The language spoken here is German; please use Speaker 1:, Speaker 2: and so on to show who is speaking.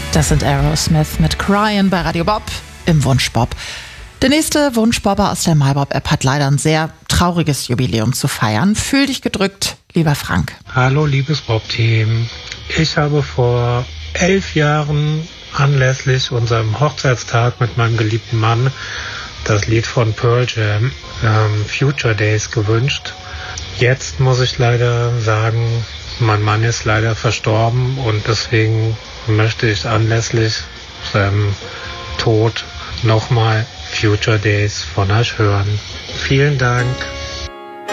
Speaker 1: Das sind Aerosmith mit Cryin' bei Radio Bob im Wunschbob. Der nächste Wunschbobber aus der MyBob-App hat leider ein sehr trauriges Jubiläum zu feiern. Fühl dich gedrückt, lieber Frank.
Speaker 2: Hallo, liebes Bob-Team. Ich habe vor 11 Jahren anlässlich unserem Hochzeitstag mit meinem geliebten Mann das Lied von Pearl Jam, Future Days, gewünscht. Jetzt muss ich leider sagen, mein Mann ist leider verstorben und deswegen möchte ich anlässlich seinem Tod nochmal Future Days von euch hören. Vielen Dank.